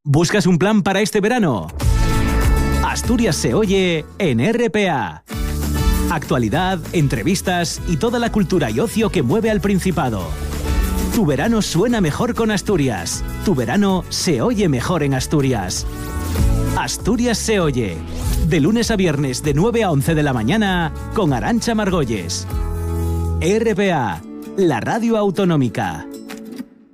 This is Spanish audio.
¿Buscas un plan para este verano? Asturias se oye en RPA. Actualidad, entrevistas y toda la cultura y ocio que mueve al Principado. Tu verano suena mejor con Asturias. Tu verano se oye mejor en Asturias. Asturias se oye. De lunes a viernes de 9 a 11 de la mañana con Arantxa Margolles. RPA, la radio autonómica.